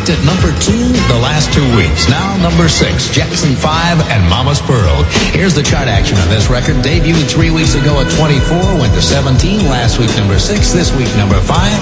peaked at number 2 the last 2 weeks. Now number 6, Jackson 5 and Mama's Pearl. Here's the chart action on this record. Debuted 3 weeks ago at 24, went to 17. Last week number 6, this week number 5.